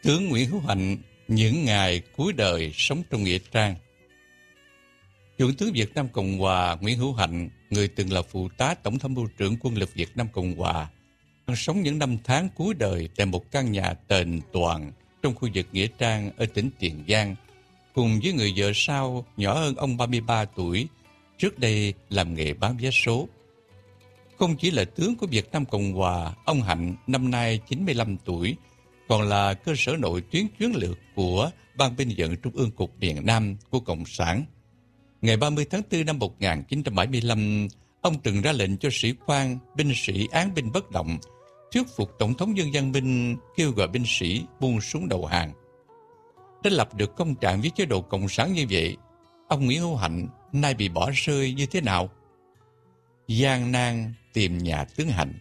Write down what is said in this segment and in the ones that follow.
Tướng Nguyễn Hữu Hạnh những ngày cuối đời sống trong nghĩa trang. Chủ tướng Việt Nam Cộng Hòa Nguyễn Hữu Hạnh, người từng là phụ tá Tổng tham mưu trưởng Quân lực Việt Nam Cộng Hòa, đang sống những năm tháng cuối đời tại một căn nhà tền toàn trong khu vực nghĩa trang ở tỉnh Tiền Giang, cùng với người vợ sau nhỏ hơn ông 33 tuổi, trước đây làm nghề bán vé số. Không chỉ là tướng của Việt Nam Cộng Hòa, ông Hạnh năm nay 95 tuổi, còn là cơ sở nội tuyến chiến lược của Ban Binh vận Trung ương Cục miền Nam của Cộng sản. Ngày 30 tháng 4 năm 1975, ông từng ra lệnh cho sĩ quan, binh sĩ án binh bất động, thuyết phục Tổng thống Nhân dân Minh kêu gọi binh sĩ buông súng đầu hàng. Để lập được công trạng với chế độ Cộng sản như vậy, ông Nguyễn Hữu Hạnh nay bị bỏ rơi như thế nào? Gian nan tìm nhà tướng Hạnh.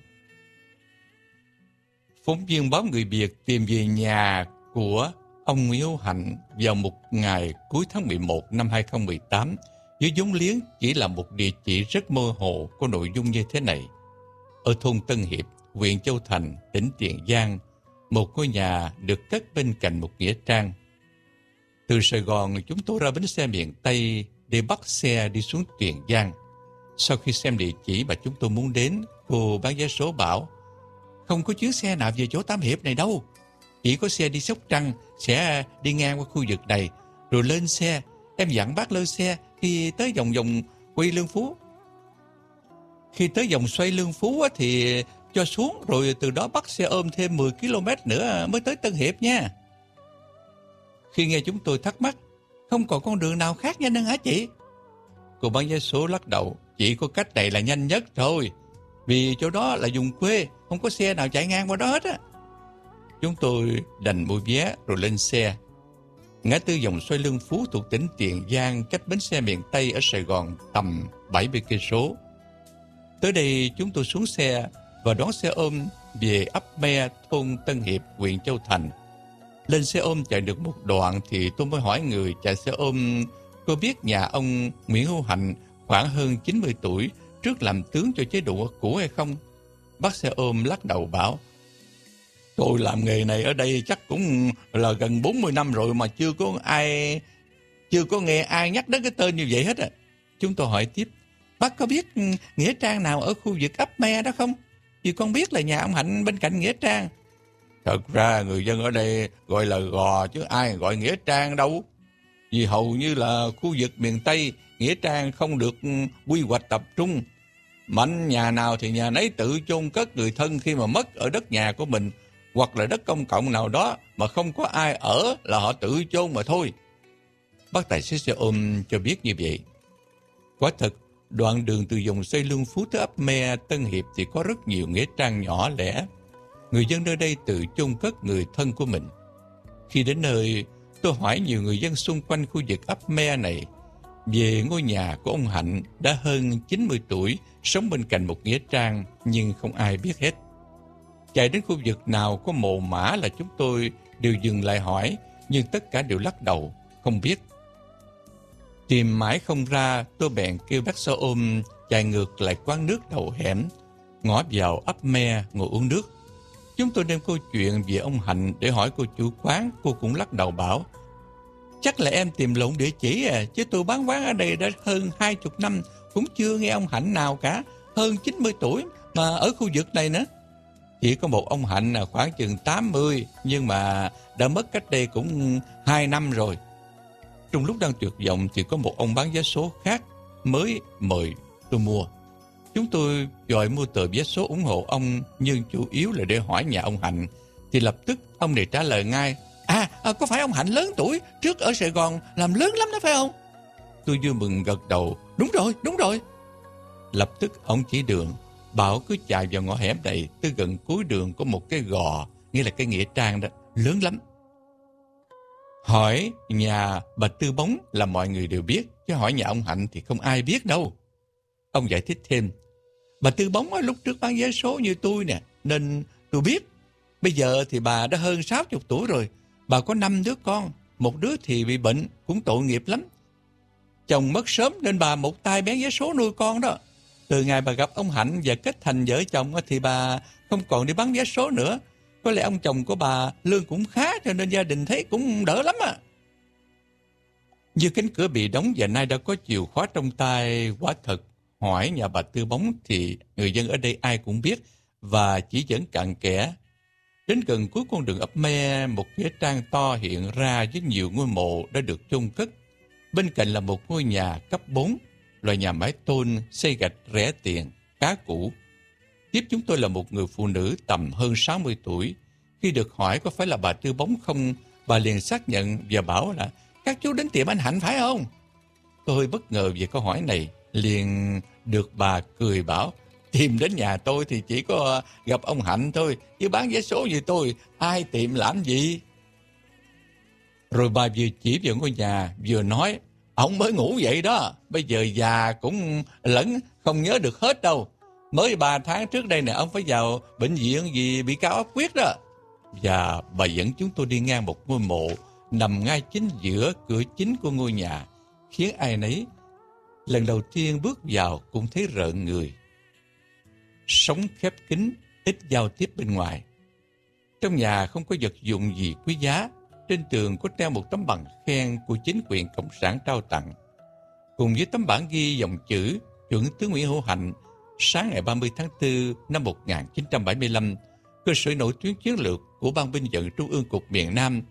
Phóng viên báo Người Việt tìm về nhà của ông Nguyễn Hữu Hạnh vào một ngày cuối tháng 11 năm 2018 với vốn liếng chỉ là một địa chỉ rất mơ hồ có nội dung như thế này. Ở thôn Tân Hiệp, huyện Châu Thành, tỉnh Tiền Giang, một ngôi nhà được cất bên cạnh một nghĩa trang. Từ Sài Gòn, chúng tôi ra bến xe miền Tây để bắt xe đi xuống Tiền Giang. Sau khi xem địa chỉ mà chúng tôi muốn đến, cô bán vé số bảo: "Không có chuyến xe nào về chỗ Tam Hiệp này đâu. Chỉ có xe đi Sóc Trăng sẽ đi ngang qua khu vực này, rồi lên xe. Em dặn bác lên xe khi tới vòng quay Lương Phú. Khi tới vòng xoay Lương Phú thì cho xuống, rồi từ đó bắt xe ôm thêm 10 km nữa mới tới Tân Hiệp nha." Khi nghe chúng tôi thắc mắc: "Không còn con đường nào khác nhanh hơn hả chị?" Cô bán vé số lắc đầu: "Chỉ có cách này là nhanh nhất thôi. Vì chỗ đó là vùng quê, không có xe nào chạy ngang qua đó hết á." Chúng tôi đành mua vé rồi lên xe. Ngã tư vòng xoay Lương Phú thuộc tỉnh Tiền Giang, cách bến xe miền Tây ở Sài Gòn tầm 70 cây số. Tới đây chúng tôi xuống xe và đón xe ôm về ấp Me, thôn Tân Hiệp, huyện Châu Thành. Lên xe ôm chạy được một đoạn thì tôi mới hỏi người chạy xe ôm có biết nhà ông Nguyễn Hữu Hạnh khoảng hơn 90 tuổi, trước làm tướng cho chế độ cũ hay không. Bác xe ôm lắc đầu bảo: "Tôi làm nghề này ở đây chắc cũng là gần 40 năm rồi mà chưa có nghe ai nhắc đến cái tên như vậy hết à." Chúng tôi hỏi tiếp: "Bác có biết nghĩa trang nào ở khu vực ấp Me đó không? Vì con biết là nhà ông Hạnh bên cạnh nghĩa trang." "Thật ra người dân ở đây gọi là Gò chứ ai gọi nghĩa trang đâu. Vì hầu như là khu vực miền Tây, nghĩa trang không được quy hoạch tập trung. Mạnh nhà nào thì nhà nấy tự chôn cất người thân khi mà mất ở đất nhà của mình, hoặc là đất công cộng nào đó mà không có ai ở là họ tự chôn mà thôi." Bác tài xế xe ôm cho biết như vậy. Quả thật, đoạn đường từ vòng xoay Lương Phú tới ấp Me, Tân Hiệp thì có rất nhiều nghĩa trang nhỏ lẻ. Người dân nơi đây tự chôn cất người thân của mình. Khi đến nơi, tôi hỏi nhiều người dân xung quanh khu vực ấp Me này về ngôi nhà của ông Hạnh đã hơn 90 tuổi, sống bên cạnh một nghĩa trang, nhưng không ai biết hết. Chạy đến khu vực nào có mồ mả là chúng tôi đều dừng lại hỏi, nhưng tất cả đều lắc đầu, không biết. Tìm mãi không ra, tôi bèn kêu bác xe ôm chạy ngược lại quán nước đầu hẻm, ngõ vào ấp Me ngồi uống nước. Chúng tôi đem câu chuyện về ông Hạnh để hỏi cô chủ quán, cô cũng lắc đầu bảo: "Chắc là em tìm lộn địa chỉ à, chứ tôi bán quán ở đây đã hơn 20 năm, cũng chưa nghe ông Hạnh nào cả, hơn 90 tuổi mà ở khu vực này nữa. Chỉ có một ông Hạnh là khoảng chừng 80, nhưng mà đã mất cách đây cũng 2 năm rồi." Trong lúc đang tuyệt vọng thì có một ông bán vé số khác mới mời tôi mua. Chúng tôi gọi mua tờ vé số ủng hộ ông, nhưng chủ yếu là để hỏi nhà ông Hạnh. Thì lập tức ông này trả lời ngay: Có phải ông Hạnh lớn tuổi, trước ở Sài Gòn làm lớn lắm đó phải không?" Tôi vui mừng gật đầu: Đúng rồi. Lập tức ông chỉ đường, bảo cứ chạy vào ngõ hẻm này, tới gần cuối đường có một cái gò, nghĩa là cái nghĩa trang đó, lớn lắm. Hỏi nhà bà Tư Bóng là mọi người đều biết, chứ hỏi nhà ông Hạnh thì không ai biết đâu. Ông giải thích thêm: "Bà Tư Bóng lúc trước bán vé số như tôi nè, nên tôi biết. Bây giờ thì bà đã hơn 60 tuổi rồi. Bà có 5 đứa con, một đứa thì bị bệnh, cũng tội nghiệp lắm. Chồng mất sớm nên bà một tay bán vé số nuôi con đó. Từ ngày bà gặp ông Hạnh và kết thành vợ chồng thì bà không còn đi bán vé số nữa. Có lẽ ông chồng của bà lương cũng khá cho nên gia đình thấy cũng đỡ lắm à. Như cánh cửa bị đóng và nay đã có chìa khóa trong tay, quả thật hỏi nhà bà Tư Bóng thì người dân ở đây ai cũng biết và chỉ dẫn cặn kẽ. Đến gần cuối con đường ấp me, một nghĩa trang to hiện ra với nhiều ngôi mộ đã được chôn cất. Bên cạnh là một ngôi nhà cấp 4, loại nhà mái tôn, xây gạch rẻ tiền, khá cũ. Tiếp chúng tôi là một người phụ nữ tầm hơn 60 tuổi. Khi được hỏi có phải là bà Tư Bóng không, bà liền xác nhận và bảo là các chú đến tiệm anh Hạnh phải không? Tôi bất ngờ về câu hỏi này, liền được bà cười bảo tìm đến nhà tôi thì chỉ có gặp ông Hạnh thôi, chứ bán vé số như tôi, ai tìm làm gì? Rồi bà vừa chỉ vào ngôi nhà, vừa nói, ông mới ngủ vậy đó, bây giờ già cũng lẫn không nhớ được hết đâu. Mới 3 tháng trước đây nè, ông phải vào bệnh viện vì bị cao áp huyết đó. Và bà dẫn chúng tôi đi ngang một ngôi mộ nằm ngay chính giữa cửa chính của ngôi nhà, khiến ai nấy lần đầu tiên bước vào cũng thấy rợn người. Sống khép kín, ít giao tiếp bên ngoài. Trong nhà không có vật dụng gì quý giá. Trên tường có treo một tấm bằng khen của chính quyền Cộng sản trao tặng, cùng với tấm bản ghi dòng chữ Chuẩn tướng Nguyễn Hữu Hạnh, sáng ngày 30 tháng 4 năm 1975, cơ sở nổi tuyến chiến lược của Ban binh vận Trung ương Cục miền Nam.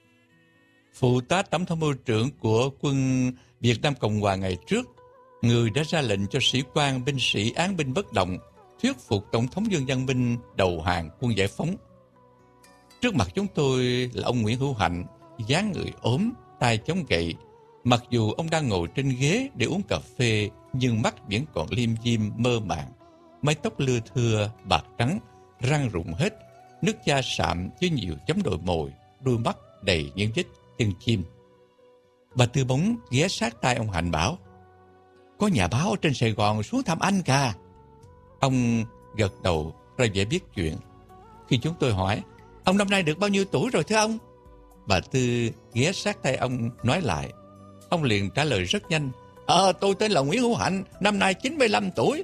Phụ tá Tổng tham mưu trưởng của quân Việt Nam Cộng hòa ngày trước, người đã ra lệnh cho sĩ quan binh sĩ án binh bất động, thuyết phục Tổng thống Dương Văn Minh đầu hàng quân giải phóng. Trước mặt chúng tôi là ông Nguyễn Hữu Hạnh, dáng người ốm, tay chống gậy. Mặc dù ông đang ngồi trên ghế để uống cà phê, nhưng mắt vẫn còn liêm diêm mơ màng. Mái tóc lưa thưa, bạc trắng, răng rụng hết, nước da sạm với nhiều chấm đồi mồi, đôi mắt đầy những vết chân chim. Bà Tư Bóng ghé sát tai ông Hạnh bảo, có nhà báo ở trên Sài Gòn xuống thăm anh cả. Ông gật đầu ra vẻ biết chuyện. Khi chúng tôi hỏi, ông năm nay được bao nhiêu tuổi rồi thưa ông? Bà Tư ghé sát tay ông nói lại. Ông liền trả lời rất nhanh, tôi tên là Nguyễn Hữu Hạnh, năm nay 95 tuổi.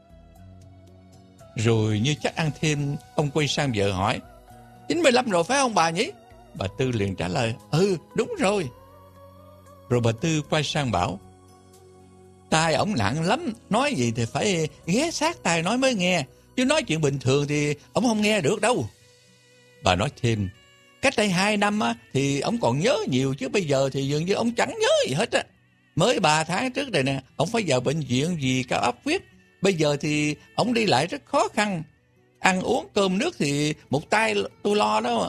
Rồi như chắc ăn thêm, ông quay sang vợ hỏi, 95 rồi phải không bà nhỉ? Bà Tư liền trả lời, đúng rồi. Rồi bà Tư quay sang bảo, tai ổng nặng lắm, nói gì thì phải ghé sát tai nói mới nghe, chứ nói chuyện bình thường thì ổng không nghe được đâu. Bà nói thêm, cách đây 2 năm á, thì ổng còn nhớ nhiều, chứ bây giờ thì dường như ổng chẳng nhớ gì hết á. Mới 3 tháng trước đây nè, ổng phải vào bệnh viện vì cao áp huyết. Bây giờ thì ổng đi lại rất khó khăn. Ăn uống cơm nước thì một tay tôi lo đó.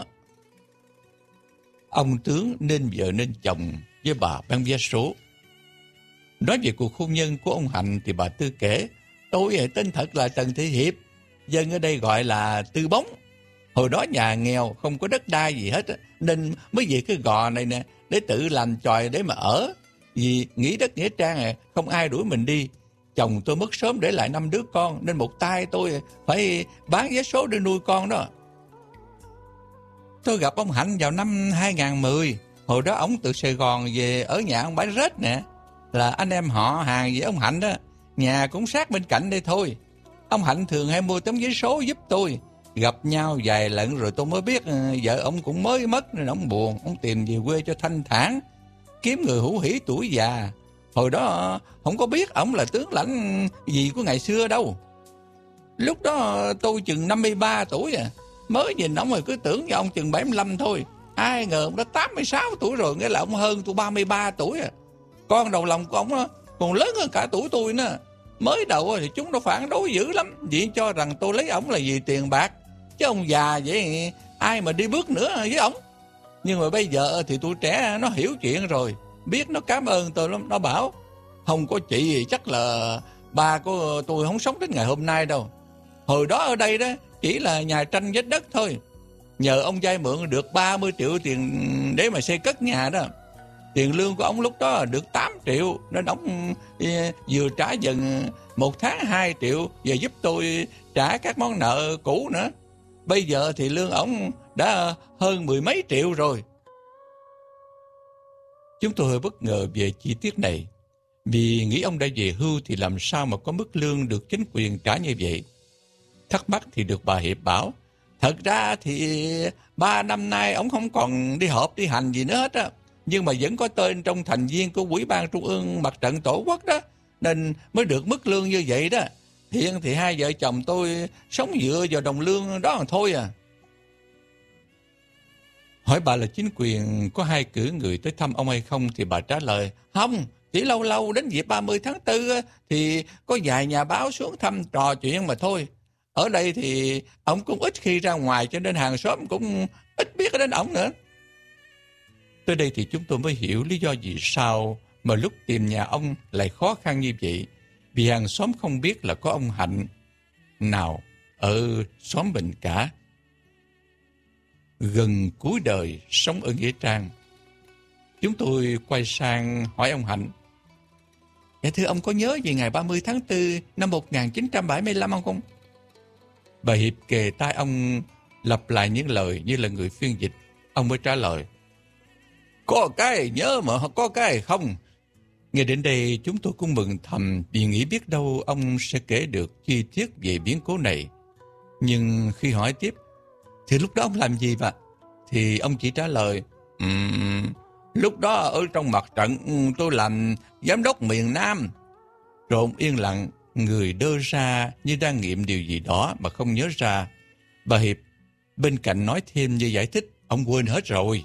Ông tướng nên vợ nên chồng với bà bán vé số. Nói về cuộc hôn nhân của ông Hạnh thì bà Tư kể, tôi tên thật là Trần Thị Hiệp, dân ở đây gọi là Tư Bóng. Hồi đó nhà nghèo, không có đất đai gì hết, nên mới về cái gò này nè, để tự làm chòi để mà ở. Vì nghĩ đất nghĩa trang không ai đuổi mình đi. Chồng tôi mất sớm để lại 5 đứa con, nên một tay tôi phải bán vé số để nuôi con đó. Tôi gặp ông Hạnh vào năm 2010. Hồi đó ông từ Sài Gòn về ở nhà ông Bãi Rết nè, là anh em họ hàng với ông Hạnh đó. Nhà cũng sát bên cạnh đây thôi. Ông Hạnh thường hay mua tấm vé số giúp tôi. Gặp nhau vài lần rồi tôi mới biết vợ ông cũng mới mất nên ông buồn. Ông tìm về quê cho thanh thản, kiếm người hữu hỉ tuổi già. Hồi đó không có biết ông là tướng lãnh gì của ngày xưa đâu. Lúc đó tôi chừng 53 tuổi mới nhìn ông rồi cứ tưởng ông chừng 75 thôi. Ai ngờ ông đã 86 tuổi rồi, nghĩa là ông hơn tôi 33 tuổi Con đầu lòng của ông còn lớn hơn cả tuổi tôi nữa. Mới đầu thì chúng nó phản đối dữ lắm, vì cho rằng tôi lấy ổng là vì tiền bạc, chứ ông già vậy ai mà đi bước nữa với ổng. Nhưng mà bây giờ thì tụi trẻ nó hiểu chuyện rồi, biết nó cảm ơn tôi lắm. Nó bảo, không có chị thì chắc là ba của tôi không sống đến ngày hôm nay đâu. Hồi đó ở đây đó chỉ là nhà tranh vết đất thôi. Nhờ ông vay mượn được 30 triệu tiền để mà xây cất nhà đó. Tiền lương của ông lúc đó được 8 triệu, nên ông vừa trả dần 1 tháng 2 triệu, và giúp tôi trả các món nợ cũ nữa. Bây giờ thì lương ông đã hơn 10 mấy triệu rồi. Chúng tôi hơi bất ngờ về chi tiết này, vì nghĩ ông đã về hưu thì làm sao mà có mức lương được chính quyền trả như vậy. Thắc mắc thì được bà Hiệp bảo, Thật ra thì 3 năm nay ông không còn đi họp đi hành gì nữa hết á. Nhưng mà vẫn có tên trong thành viên của Ủy ban Trung ương Mặt trận Tổ quốc đó, nên mới được mức lương như vậy đó. Hiện thì hai vợ chồng tôi sống dựa vào đồng lương đó mà thôi à. Hỏi bà là chính quyền có hay cử người tới thăm ông hay không thì bà trả lời, không, chỉ lâu lâu đến dịp 30 tháng 4 thì có vài nhà báo xuống thăm trò chuyện mà thôi. Ở đây thì ông cũng ít khi ra ngoài cho nên hàng xóm cũng ít biết đến ông nữa. Tới đây thì chúng tôi mới hiểu lý do vì sao mà lúc tìm nhà ông lại khó khăn như vậy. Vì hàng xóm không biết là có ông Hạnh nào ở xóm mình cả. Gần cuối đời sống ở Nghĩa Trang. Chúng tôi quay sang hỏi ông Hạnh. Dạ thưa ông có nhớ về ngày 30 tháng 4 năm 1975 không? Bà Hiệp kề tai ông lặp lại những lời như là người phiên dịch. Ông mới trả lời. Có cái nhớ mà có cái không. Nghe đến đây chúng tôi cũng mừng thầm vì nghĩ biết đâu ông sẽ kể được chi tiết về biến cố này. Nhưng khi hỏi tiếp, thì lúc đó ông làm gì vậy? Thì ông chỉ trả lời, lúc đó ở trong mặt trận tôi làm giám đốc miền Nam. Rồi ông yên lặng, người đơ ra như đang nghiệm điều gì đó mà không nhớ ra. Bà Hiệp bên cạnh nói thêm như giải thích, ông quên hết rồi.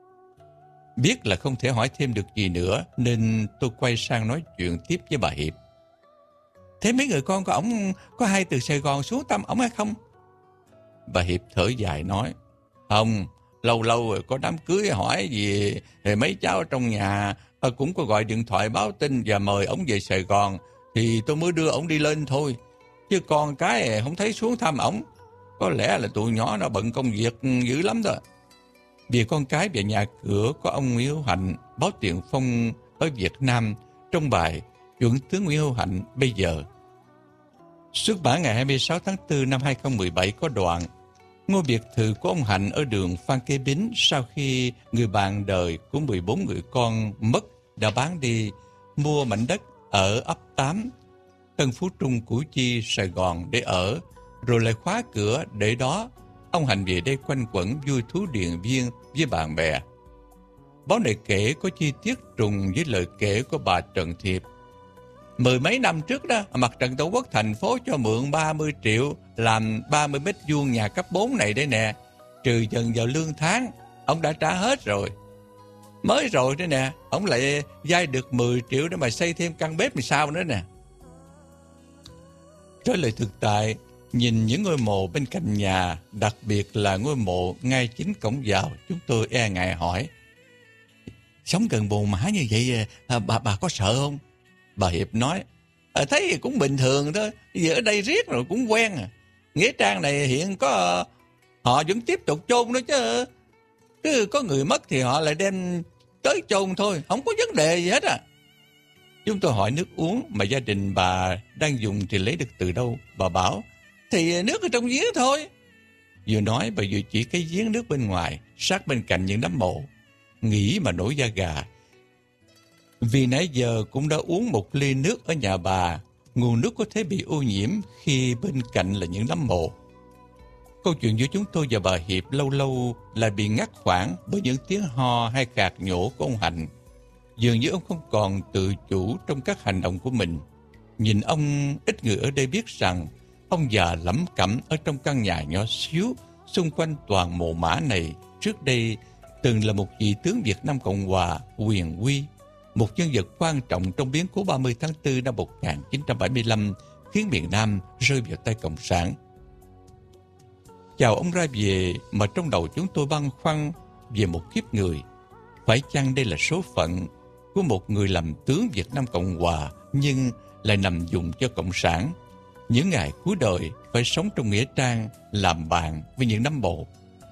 Biết là không thể hỏi thêm được gì nữa nên tôi quay sang nói chuyện tiếp với bà Hiệp. Thế mấy người con của ổng có hay từ Sài Gòn xuống thăm ổng hay không? Bà Hiệp thở dài nói, không, lâu lâu rồi có đám cưới hỏi gì thì mấy cháu ở trong nhà cũng có gọi điện thoại báo tin và mời ổng về Sài Gòn thì tôi mới đưa ổng đi lên thôi. Chứ con cái không thấy xuống thăm ổng. Có lẽ là tụi nhỏ nó bận công việc dữ lắm đó. Vì con cái về nhà cửa của ông Nguyễn Hữu Hạnh, báo Tiền Phong ở Việt Nam, trong bài Chuẩn tướng Nguyễn Hữu Hạnh bây giờ. Xuất bản ngày 26 tháng 4 năm 2017 có đoạn, ngôi biệt thự của ông Hạnh ở đường Phan Kế Bính sau khi người bạn đời của 14 người con mất đã bán đi, mua mảnh đất ở ấp 8, Tân Phú Trung, Củ Chi, Sài Gòn để ở, rồi lại khóa cửa để đó. Ông Hạnh về đây quanh quẩn vui thú điền viên với bạn bè. Báo này kể có chi tiết trùng với lời kể của bà Trần Thiệp. Mười mấy năm trước đó, Mặt trận Tổ quốc thành phố cho mượn 30 triệu làm 30 mét vuông nhà cấp 4 này đây nè. Trừ dần vào lương tháng, ông đã trả hết rồi. Mới rồi đấy nè, ông lại vay được 10 triệu để mà xây thêm căn bếp thì sao nữa nè. Trở lại thực tại, nhìn những ngôi mộ bên cạnh nhà, đặc biệt là ngôi mộ ngay chính cổng vào, chúng tôi e ngại hỏi. Sống gần mồ mả như vậy, bà có sợ không? Bà Hiệp nói, thấy cũng bình thường thôi, giờ ở đây riết rồi cũng quen à. Nghĩa trang này hiện có họ vẫn tiếp tục chôn nữa chứ. Cứ có người mất thì họ lại đem tới chôn thôi, không có vấn đề gì hết à. Chúng tôi hỏi nước uống mà gia đình bà đang dùng thì lấy được từ đâu? Bà bảo, thì nước ở trong giếng thôi. Vừa nói bà vừa chỉ cái giếng nước bên ngoài, sát bên cạnh những đám mộ. Nghĩ mà nổi da gà. Vì nãy giờ cũng đã uống một ly nước ở nhà bà, nguồn nước có thể bị ô nhiễm khi bên cạnh là những đám mộ. Câu chuyện giữa chúng tôi và bà Hiệp lâu lâu lại bị ngắt quãng bởi những tiếng ho hay cạc nhổ của ông Hạnh. Dường như ông không còn tự chủ trong các hành động của mình. Nhìn ông, ít người ở đây biết rằng ông già lẩm cẩm ở trong căn nhà nhỏ xíu xung quanh toàn mồ mả này trước đây từng là một vị tướng Việt Nam Cộng Hòa quyền uy, một nhân vật quan trọng trong biến cố 30 tháng 4 năm 1975 khiến miền Nam rơi vào tay Cộng sản. Chào ông ra về mà trong đầu chúng tôi băn khoăn về một kiếp người. Phải chăng đây là số phận của một người làm tướng Việt Nam Cộng Hòa nhưng lại nằm dùng cho Cộng sản? Những ngày cuối đời phải sống trong nghĩa trang, làm bạn với những đám mộ.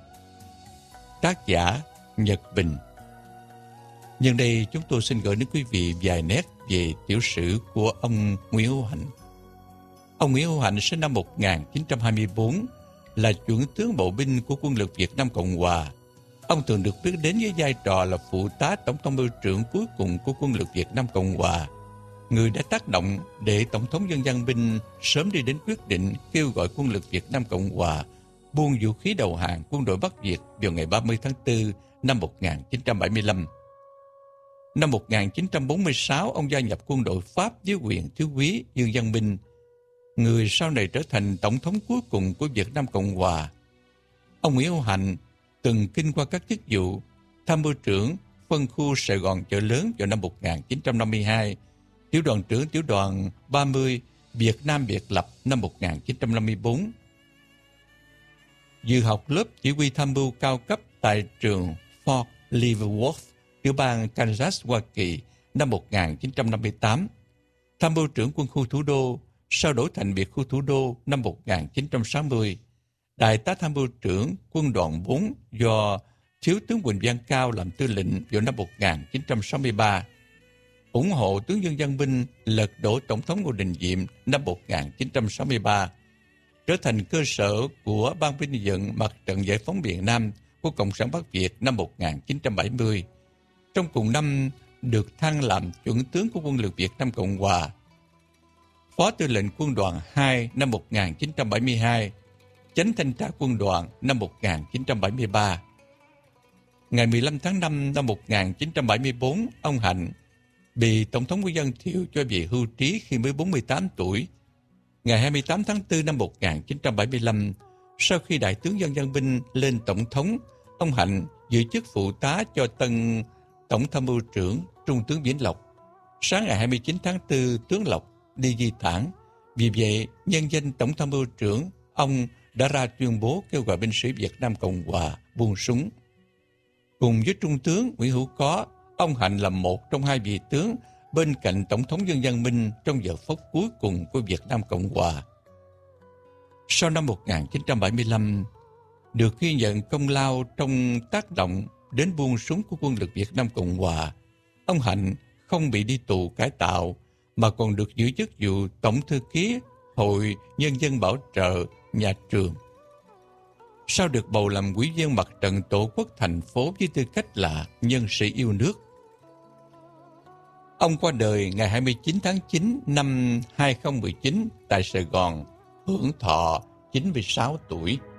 Tác giả Nhật Bình. Nhân đây chúng tôi xin gửi đến quý vị vài nét về tiểu sử của ông Nguyễn Hữu Hạnh. Ông Nguyễn Hữu Hạnh sinh năm 1924, là chuẩn tướng bộ binh của quân lực Việt Nam Cộng Hòa. Ông thường được biết đến với vai trò là phụ tá tổng tham mưu trưởng cuối cùng của quân lực Việt Nam Cộng Hòa, người đã tác động để Tổng thống Dân Văn Binh sớm đi đến quyết định kêu gọi quân lực Việt Nam Cộng Hòa buông vũ khí đầu hàng quân đội Bắc Việt vào ngày 30 tháng 4 năm 1975. Năm 1946, ông gia nhập quân đội Pháp dưới quyền thiếu úy Dương Văn Minh, người sau này trở thành tổng thống cuối cùng của Việt Nam Cộng Hòa. Ông Nguyễn Hữu Hạnh từng kinh qua các chức vụ tham mưu trưởng phân khu Sài Gòn Chợ Lớn vào năm 1952, tiểu đoàn trưởng tiểu đoàn 30 Việt Nam Biệt Lập năm 1954. Dự học lớp chỉ huy tham mưu cao cấp tại trường Fort Leavenworth, tiểu bang Kansas, Hoa Kỳ năm 1958. Tham mưu trưởng quân khu thủ đô, sau đổi thành biệt khu thủ đô năm 1960. Đại tá tham mưu trưởng quân đoàn 4 do thiếu tướng Huỳnh Văn Cao làm tư lệnh vào năm 1963. Ủng hộ tướng Dương Văn Minh lật đổ tổng thống Ngô Đình Diệm năm 1963. Trở thành cơ sở của Ban binh vận Mặt trận Giải phóng miền Nam của Cộng sản Bắc Việt năm 1970. Trong cùng năm được thăng làm chuẩn tướng của quân lực Việt Nam Cộng Hòa. Phó tư lệnh quân đoàn 2 năm 1972, chánh thanh tra quân đoàn năm 1973. Ngày 15 tháng 5 năm 1974, ông Hạnh bị Tổng thống Nguyễn Văn Thiệu cho về hưu trí khi mới 48 tuổi. Ngày 28 tháng 4 năm 1975, sau khi Đại tướng Dân Văn Minh lên Tổng thống, ông Hạnh giữ chức phụ tá cho tân Tổng tham mưu trưởng Trung tướng Vĩnh Lộc. Sáng ngày 29 tháng 4, tướng Lộc đi di tản. Vì vậy, nhân danh Tổng tham mưu trưởng, ông đã ra tuyên bố kêu gọi binh sĩ Việt Nam Cộng Hòa buông súng. Cùng với Trung tướng Nguyễn Hữu Có, ông Hạnh là một trong hai vị tướng bên cạnh Tổng thống Dân Văn Minh trong giờ phút cuối cùng của Việt Nam Cộng Hòa. Sau năm 1975, được ghi nhận công lao trong tác động đến buông súng của quân lực Việt Nam Cộng Hòa, ông Hạnh không bị đi tù cải tạo mà còn được giữ chức vụ Tổng thư ký Hội Nhân dân Bảo trợ nhà trường. Sau được bầu làm ủy viên Mặt trận Tổ quốc thành phố với tư cách là nhân sĩ yêu nước. Ông qua đời ngày 29 tháng 9 năm 2019 tại Sài Gòn, hưởng thọ 96 tuổi.